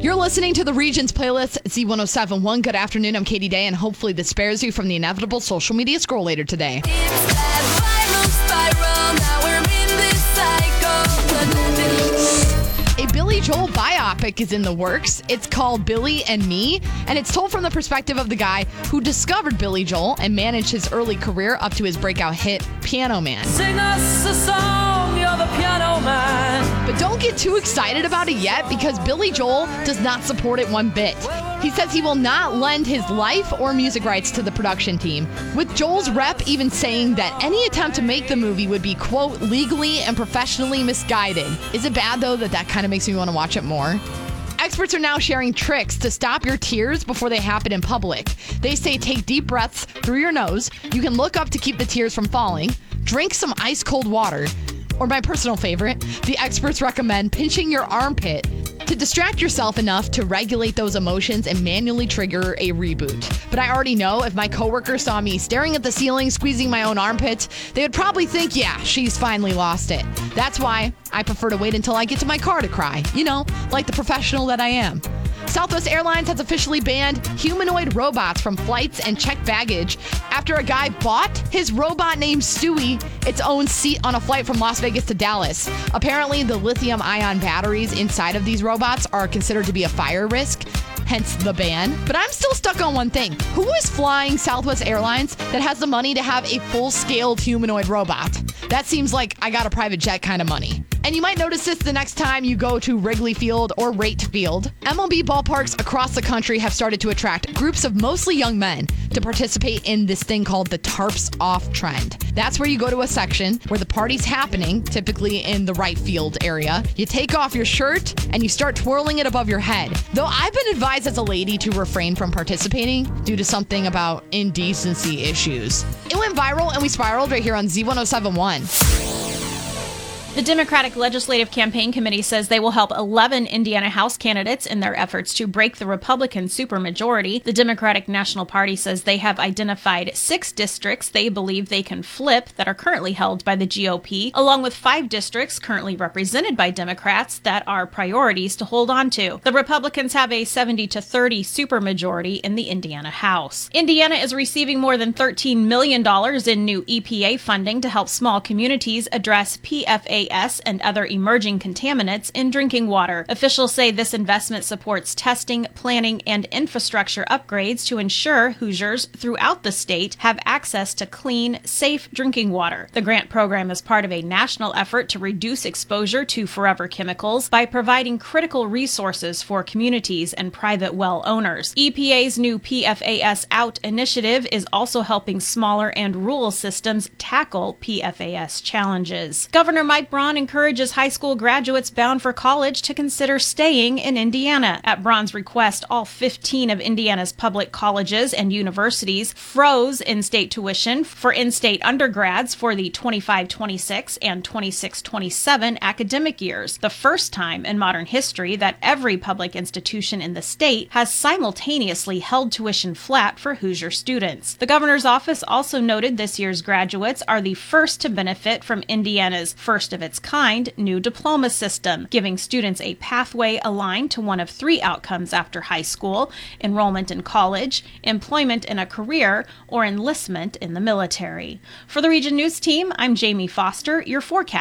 You're listening to the Regions playlist, Z1071. Good afternoon, I'm Katie Day, and hopefully this spares you from the inevitable social media scroll later today. It's that viral spiral, now we're in this cycle. A Billy Joel biopic is in the works. It's called Billy and Me, and it's told from the perspective of the guy who discovered Billy Joel and managed his early career up to his breakout hit, Piano Man. Sing us a song, you're the piano man. But don't get too excited about it yet, because Billy Joel does not support it one bit. He says he will not lend his life or music rights to the production team, with Joel's rep even saying that any attempt to make the movie would be, quote, legally and professionally misguided. Is it bad, though, that kind of makes me want to watch it more? Experts are now sharing tricks to stop your tears before they happen in public. They say take deep breaths through your nose. You can look up to keep the tears from falling. Drink some ice cold water. Or my personal favorite, the experts recommend pinching your armpit to distract yourself enough to regulate those emotions and manually trigger a reboot. But I already know if my coworker saw me staring at the ceiling, squeezing my own armpit, they would probably think, yeah, she's finally lost it. That's why I prefer to wait until I get to my car to cry. You know, like the professional that I am. Southwest Airlines has officially banned humanoid robots from flights and checked baggage after a guy bought his robot named Stewie its own seat on a flight from Las Vegas to Dallas. Apparently, the lithium-ion batteries inside of these robots are considered to be a fire risk, hence the ban. But I'm still stuck on one thing. Who is flying Southwest Airlines that has the money to have a full-scaled humanoid robot? That seems like I got a private jet kind of money. And you might notice this the next time you go to Wrigley Field or Rate Field. MLB ballparks across the country have started to attract groups of mostly young men to participate in this thing called the Tarps Off trend. That's where you go to a section where the party's happening, typically in the right field area. You take off your shirt and you start twirling it above your head. Though I've been advised as a lady to refrain from participating due to something about indecency issues. It went viral and we spiraled right here on Z1071. The Democratic Legislative Campaign Committee says they will help 11 Indiana House candidates in their efforts to break the Republican supermajority. The Democratic National Party says they have identified 6 districts they believe they can flip that are currently held by the GOP, along with 5 districts currently represented by Democrats that are priorities to hold on to. The Republicans have a 70-30 supermajority in the Indiana House. Indiana is receiving more than $13 million in new EPA funding to help small communities address PFAS and other emerging contaminants in drinking water. Officials say this investment supports testing, planning, and infrastructure upgrades to ensure Hoosiers throughout the state have access to clean, safe drinking water. The grant program is part of a national effort to reduce exposure to forever chemicals by providing critical resources for communities and private well owners. EPA's new PFAS Out initiative is also helping smaller and rural systems tackle PFAS challenges. Governor Mike Braun encourages high school graduates bound for college to consider staying in Indiana. At Braun's request, all 15 of Indiana's public colleges and universities froze in-state tuition for in-state undergrads for the 25-26 and 26-27 academic years, the first time in modern history that every public institution in the state has simultaneously held tuition flat for Hoosier students. The governor's office also noted this year's graduates are the first to benefit from Indiana's first of its kind new diploma system, giving students a pathway aligned to one of 3 outcomes after high school: enrollment in college, employment in a career, or enlistment in the military. For the Region News Team, I'm Jamie Foster, your forecast.